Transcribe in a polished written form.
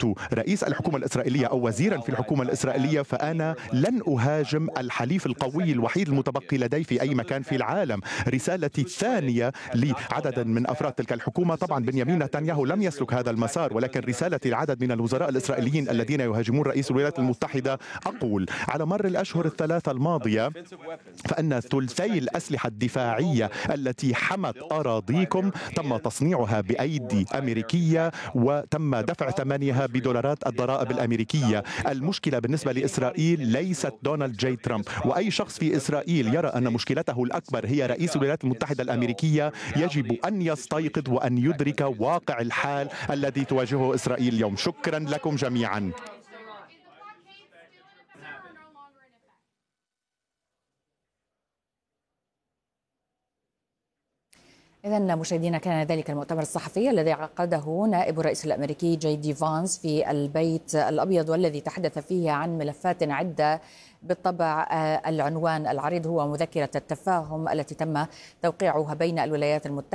كنت رئيس الحكومة الإسرائيلية أو وزيرا في الحكومة الإسرائيلية فأنا لن أهاجم الحليف القوي الوحيد المتبقي لدي في أي مكان في العالم. رسالتي الثانية لعدد من أفراد تلك الحكومة، طبعا بنيامين نتنياهو لم يسلك هذا المسار، ولكن رسالتي لعدد من الوزراء الإسرائيليين الذين يهاجمون رئيس الولايات المتحدة أقول: على مر الأشهر الثلاثة الماضية فأن ثلثي الأسلحة الدفاعية التي حمت أراضيكم تم تصنيعها بأيدي أمريكية وتم دفع ثمنها بدولارات الضرائب الأمريكية. المشكلة بالنسبة لإسرائيل ليست دونالد جي ترامب، وأي شخص في إسرائيل يرى أن مشكلته الأكبر هي رئيس الولايات المتحدة الأمريكية يجب أن يستيقظ وأن يدرك واقع الحال الذي تواجهه إسرائيل اليوم. شكرا لكم جميعا. إذن مشاهدينا، كان ذلك المؤتمر الصحفي الذي عقده نائب الرئيس الأمريكي جي دي فانس في البيت الأبيض، والذي تحدث فيه عن ملفات عدة. بالطبع العنوان العريض هو مذكرة التفاهم التي تم توقيعها بين الولايات المتحدة